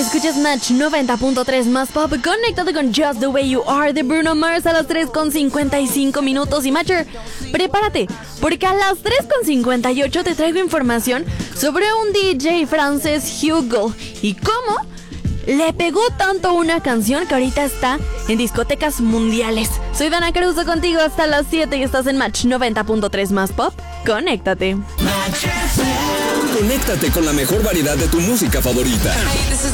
Escuchas Match 90.3 más pop, conectado con Just the Way You Are de Bruno Mars a las 3:55 y Matcher, prepárate, porque a las 3:58 te traigo información sobre un DJ francés, Hugo, y cómo le pegó tanto una canción que ahorita está en discotecas mundiales. Soy Dana Caruso contigo hasta las 7 y estás en Match 90.3 más pop. Conéctate. Conéctate con la mejor variedad de tu música favorita. Hey, this is